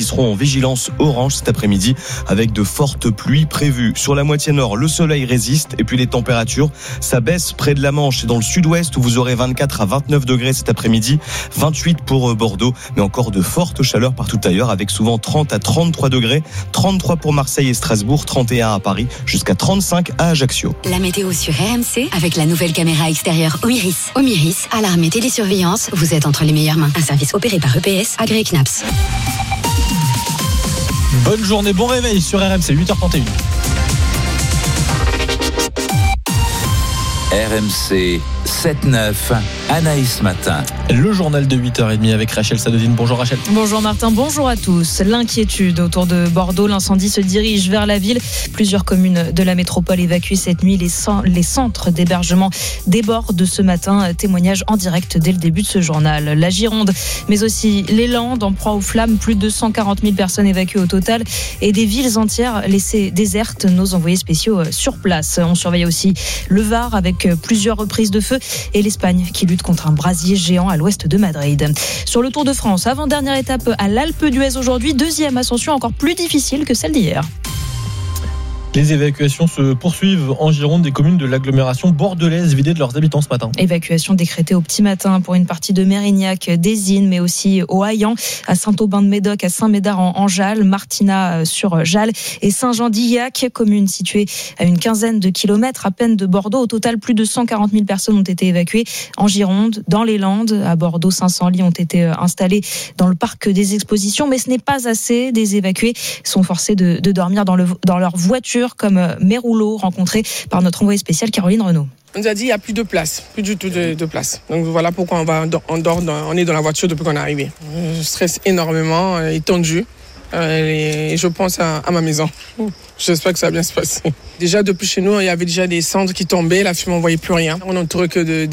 qui seront en vigilance orange cet après-midi avec de fortes pluies prévues. Sur la moitié nord, le soleil résiste et puis les températures, ça baisse près de la Manche et dans le sud-ouest où vous aurez 24 à 29 degrés cet après-midi, 28 pour Bordeaux, mais encore de fortes chaleurs partout ailleurs avec souvent 30 à 33 degrés, 33 pour Marseille et Strasbourg, 31 à Paris, jusqu'à 35 à Ajaccio. La météo sur RMC avec la nouvelle caméra extérieure Omiris. Omiris, alarme et télésurveillance, vous êtes entre les meilleures mains. Un service opéré par EPS, agréé CNAPS. Bonne journée, bon réveil sur RMC, 8h31. RMC 7-9, Anaïs Matin. Le journal de 8h30 avec Rachel Sadodine. Bonjour Rachel. Bonjour Martin, bonjour à tous. L'inquiétude autour de Bordeaux, l'incendie se dirige vers la ville. Plusieurs communes de la métropole évacuées cette nuit. Les centres d'hébergement débordent ce matin. Témoignage en direct dès le début de ce journal. La Gironde, mais aussi les Landes en proie aux flammes. Plus de 140 000 personnes évacuées au total et des villes entières laissées désertes. Nos envoyés spéciaux sur place. On surveille aussi le Var avec plusieurs reprises de feu et l'Espagne qui lutte contre un brasier géant à l'ouest de Madrid. Sur le Tour de France, avant-dernière étape à l'Alpe d'Huez aujourd'hui, deuxième ascension encore plus difficile que celle d'hier. Les évacuations se poursuivent en Gironde des communes de l'agglomération bordelaise vidées de leurs habitants ce matin. Évacuation décrétée au petit matin pour une partie de Mérignac, d'Ezine, mais aussi au Haillan, à Saint-Aubin-de-Médoc, à Saint-Médard en Jalles, Martina sur Jalles et Saint-Jean-d'Illac, commune située à une quinzaine de kilomètres à peine de Bordeaux. Au total, plus de 140 000 personnes ont été évacuées en Gironde, dans les Landes. À Bordeaux, 500 lits ont été installés dans le parc des expositions, mais ce n'est pas assez. Des évacués sont forcés de dormir dans leur voiture, comme Mérouleau, rencontré par notre envoyée spéciale Caroline Renaud. On nous a dit qu'il n'y a plus de place, plus du tout de place. Donc voilà pourquoi on est dans la voiture depuis qu'on est arrivé. Je stresse énormément, étendu. Et je pense à ma maison. J'espère que ça va bien se passer. Déjà, depuis chez nous, il y avait déjà des cendres qui tombaient. La fumée, on ne voyait plus rien. On n'entourait que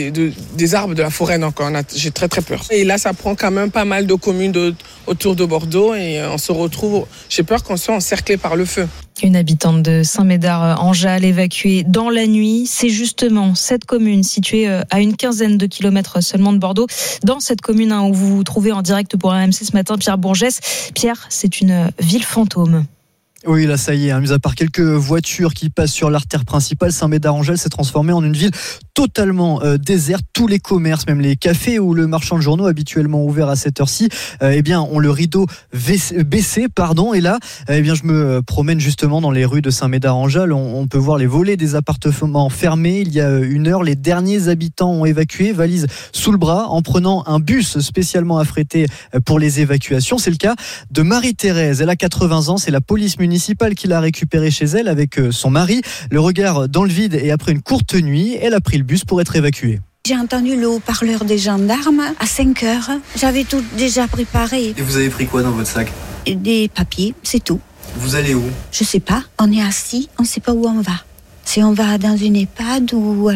des arbres de la forêt. Donc, j'ai très, très peur. Et là, ça prend quand même pas mal de communes autour de Bordeaux. Et on se retrouve... J'ai peur qu'on soit encerclé par le feu. Une habitante de Saint-Médard en Jalles évacuée dans la nuit. C'est justement cette commune située à une quinzaine de kilomètres seulement de Bordeaux. Dans cette commune où vous vous trouvez en direct pour RMC ce matin, Pierre Bourgès. Pierre, c'est une ville fantôme. Oui, là, ça y est, mis à part quelques voitures qui passent sur l'artère principale, Saint-Médard-en-Jalles s'est transformé en une ville totalement déserte. Tous les commerces, même les cafés ou le marchand de journaux habituellement ouverts à cette heure-ci, ont le rideau baissé, et là, je me promène justement dans les rues de Saint-Médard-en-Jalles. On peut voir les volets des appartements fermés. Il y a une heure, les derniers habitants ont évacué, valise sous le bras, en prenant un bus spécialement affrété pour les évacuations. C'est le cas de Marie-Thérèse. Elle a 80 ans, c'est la police municipale qui l'a récupérée chez elle avec son mari. Le regard dans le vide et après une courte nuit, elle a pris le bus pour être évacuée. J'ai entendu le haut-parleur des gendarmes à 5 heures. J'avais tout déjà préparé. Et vous avez pris quoi dans votre sac ? Des papiers, c'est tout. Vous allez où ? Je sais pas. On est assis, on sait pas où on va. Si on va dans une EHPAD ou à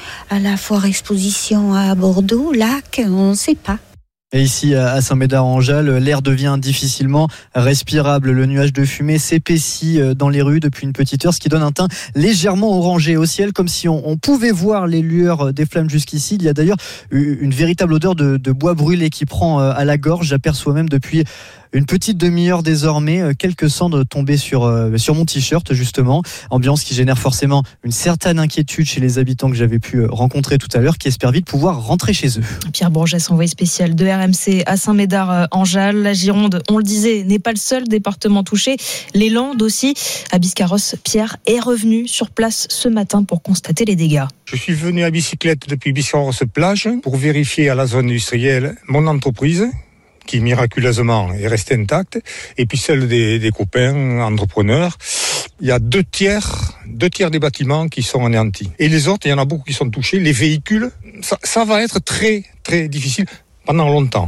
la foire exposition à Bordeaux, Lac, on sait pas. Et ici, à Saint-Médard-en-Jalles, l'air devient difficilement respirable. Le nuage de fumée s'épaissit dans les rues depuis une petite heure, ce qui donne un teint légèrement orangé au ciel, comme si on pouvait voir les lueurs des flammes jusqu'ici. Il y a d'ailleurs une véritable odeur de bois brûlé qui prend à la gorge. J'aperçois même depuis une petite demi-heure désormais quelques cendres tombées sur mon t-shirt justement. Ambiance qui génère forcément une certaine inquiétude chez les habitants que j'avais pu rencontrer tout à l'heure, qui espèrent vite pouvoir rentrer chez eux. Pierre Bourgès, envoyé spécial de RMC à Saint-Médard-en-Jalles. La Gironde, on le disait, n'est pas le seul département touché. Les Landes aussi. À Biscarrosse, Pierre est revenu sur place ce matin pour constater les dégâts. Je suis venu à bicyclette depuis Biscarrosse plage pour vérifier à la zone industrielle mon entreprise, qui miraculeusement est restée intacte, et puis celle des copains entrepreneurs. Il y a deux tiers des bâtiments qui sont anéantis. Et les autres, il y en a beaucoup qui sont touchés. Les véhicules, ça va être très, très difficile pendant longtemps.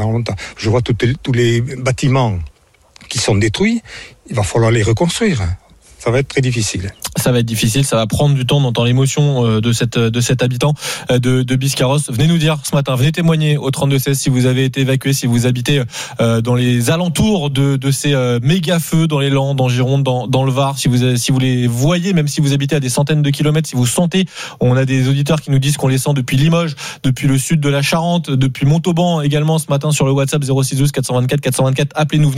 Je vois tous les bâtiments qui sont détruits. Il va falloir les reconstruire. Ça va être très difficile. Ça va être difficile, ça va prendre du temps. On entend l'émotion de cet habitant de Biscarrosse. Venez nous dire ce matin, venez témoigner au 32-16 si vous avez été évacué, si vous habitez dans les alentours de ces méga feux dans les Landes, en Gironde, dans le Var, si vous les voyez, même si vous habitez à des centaines de kilomètres, si vous sentez. On a des auditeurs qui nous disent qu'on les sent depuis Limoges, depuis le sud de la Charente, depuis Montauban également ce matin sur le WhatsApp 06 12 424 424. Appelez-nous.